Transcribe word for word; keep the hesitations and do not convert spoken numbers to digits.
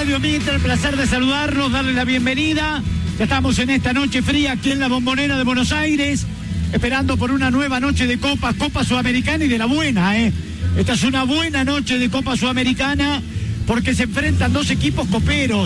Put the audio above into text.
Radio Mitre, el placer de saludarlos, darles la bienvenida. Ya estamos en esta noche fría aquí en la Bombonera de Buenos Aires, esperando por una nueva noche de Copa, Copa Sudamericana y de la buena, ¿eh? Esta es una buena noche de Copa Sudamericana porque se enfrentan dos equipos coperos.